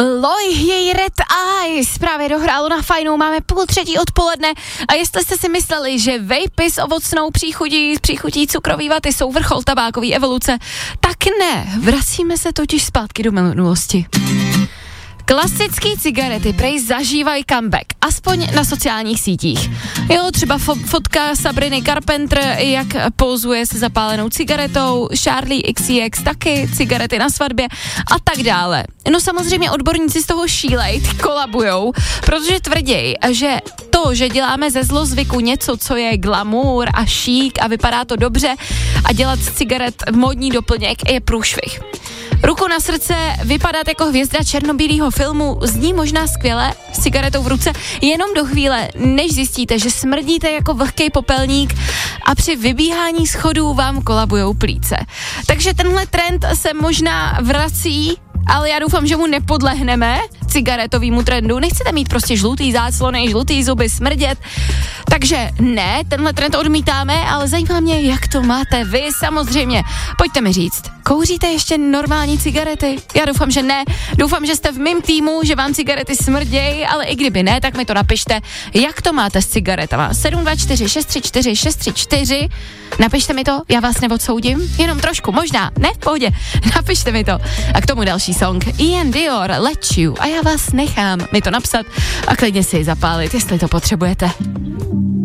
Loj, její Red Eyes právě dohrálo na Fajnu, máme 2:30 odpoledne a jestli jste si mysleli, že vejpy s ovocnou příchutí cukrový vaty jsou vrchol tabákový evoluce, tak ne, vracíme se totiž zpátky do minulosti. Klasický cigarety prej zažívají comeback, aspoň na sociálních sítích. Jo, třeba fotka Sabriny Carpenter, jak pozuje se zapálenou cigaretou, Charlie XCX taky, cigarety na svatbě a tak dále. No samozřejmě odborníci z toho šílej, kolabujou, protože tvrději, že to, že děláme ze zlozvyku něco, co je glamour a šík a vypadá to dobře a dělat z cigaret módní doplněk je průšvih. Ruku na srdce, vypadat jako hvězda černobílého filmu zní možná skvěle s cigaretou v ruce, jenom do chvíle, než zjistíte, že smrdíte jako vlhkej popelník a při vybíhání schodů vám kolabujou plíce. Takže tenhle trend se možná vrací, ale já doufám, že mu nepodlehneme, cigaretovému trendu. Nechcete mít prostě žlutý záclony, žlutý zuby, smrdět. Takže ne, tenhle trend odmítáme, ale zajímá mě, jak to máte vy samozřejmě. Pojďte mi říct, kouříte ještě normální cigarety? Já doufám, že ne. Doufám, že jste v mém týmu, že vám cigarety smrdějí, ale i kdyby ne, tak mi to napište, jak to máte s cigaretama. 724 634 634. Napište mi to, já vás neodsoudím, jenom trošku, možná, ne, v pohodě. Napište mi to. A k tomu další song. Ian Dior, Let You. A já vás nechám mi to napsat a klidně si ji zapálit, jestli to potřebujete.